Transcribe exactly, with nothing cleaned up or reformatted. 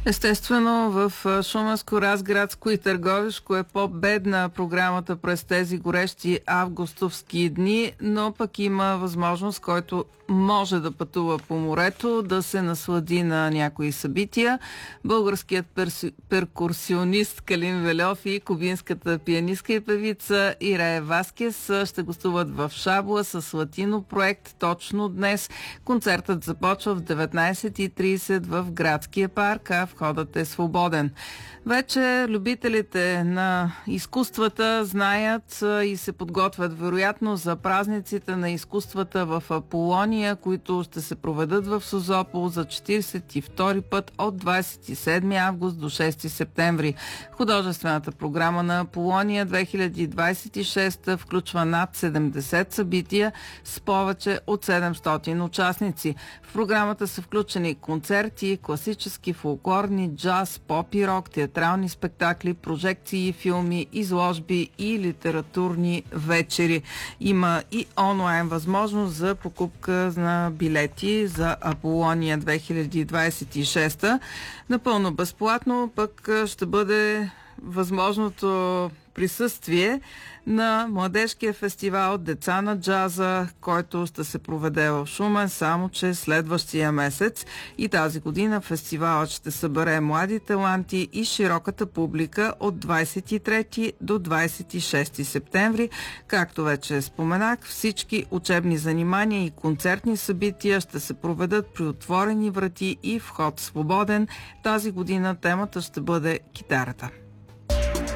Естествено, в Шуменско, Разградско и Търговишко е по-бедна програмата през тези горещи августовски дни, но пък има възможност, който може да пътува по морето, да се наслади на някои събития. Българският перси... перкурсионист Калин Вельов и кубинската пианистка и певица Ирая Васкес ще гостуват в Шабла с Латино проект точно днес. Концертът започва в деветнайсет и трийсет в Градския парк, а входът е свободен. Вече любителите на изкуствата знаят и се подготвят вероятно за празниците на изкуствата в Аполония, които ще се проведат в Созопол за четирийсет и втори път от двайсет и седми август до шести септември. Художествената програма на Аполония две хиляди двайсет и шеста включва над седемдесет събития с повече от седемстотин участници. В програмата са включени концерти, класически, фолклорни, джаз, поп и рок, театрални спектакли, прожекции, филми, изложби и литературни вечери. Има и онлайн възможност за покупка на билети за Аполония две хиляди двайсет и шеста. Напълно безплатно пък ще бъде възможното присъствие на младежкия фестивал Деца на джаза, който ще се проведе в Шумен, само че следващия месец. И тази година фестивалът ще събере млади таланти и широката публика от двайсет и трети до двайсет и шести септември. Както вече споменах, всички учебни занимания и концертни събития ще се проведат при отворени врати и вход свободен. Тази година темата ще бъде китарата.